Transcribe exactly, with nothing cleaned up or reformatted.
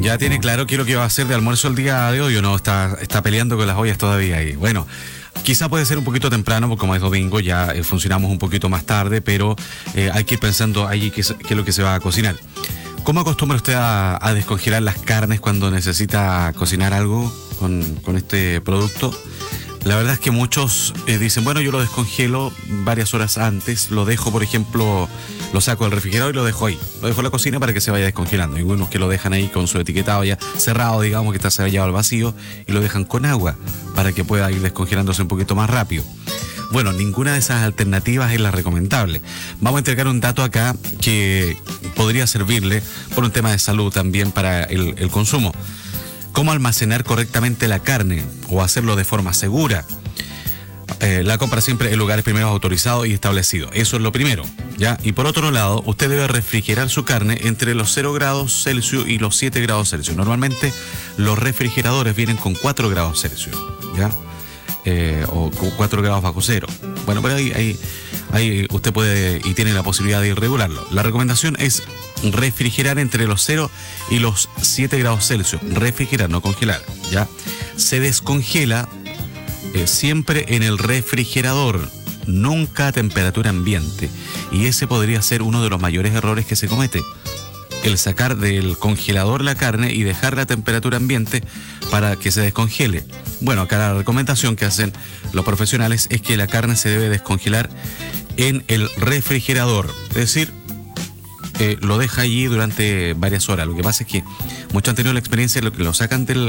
Ya tiene claro qué es lo que va a hacer de almuerzo el día de hoy, ¿o no? Está, está peleando con las ollas todavía ahí. Bueno, quizá puede ser un poquito temprano, porque como es domingo, ya eh, funcionamos un poquito más tarde, pero eh, hay que ir pensando ahí qué, es- qué es lo que se va a cocinar. ¿Cómo acostumbra usted a, a descongelar las carnes cuando necesita cocinar algo con, con este producto? La verdad es que muchos eh, dicen, bueno, yo lo descongelo varias horas antes, lo dejo, por ejemplo, lo saco del refrigerador y lo dejo ahí. Lo dejo en la cocina para que se vaya descongelando. Hay unos que lo dejan ahí con su etiquetado ya cerrado, digamos, que está sellado al vacío, y lo dejan con agua para que pueda ir descongelándose un poquito más rápido. Bueno, ninguna de esas alternativas es la recomendable. Vamos a entregar un dato acá que podría servirle por un tema de salud también para el, el consumo. ¿Cómo almacenar correctamente la carne o hacerlo de forma segura? Eh, la compra siempre en lugares primero autorizados y establecidos. Eso es lo primero, ¿ya? Y por otro lado, usted debe refrigerar su carne entre los cero grados Celsius y los siete grados Celsius. Normalmente los refrigeradores vienen con cuatro grados Celsius, ¿ya? Eh, o con cuatro grados bajo cero. Bueno, pero ahí, ahí, ahí usted puede y tiene la posibilidad de regularlo. La recomendación es refrigerar entre los cero y los siete grados Celsius. Refrigerar, no congelar, ¿ya? Se descongela eh, siempre en el refrigerador, nunca a temperatura ambiente. Y ese podría ser uno de los mayores errores que se comete. El sacar del congelador la carne y dejarla a temperatura ambiente para que se descongele. Bueno, acá la recomendación que hacen los profesionales es que la carne se debe descongelar en el refrigerador. Es decir, eh, lo deja allí durante varias horas. Lo que pasa es que muchos han tenido la experiencia de lo que lo sacan del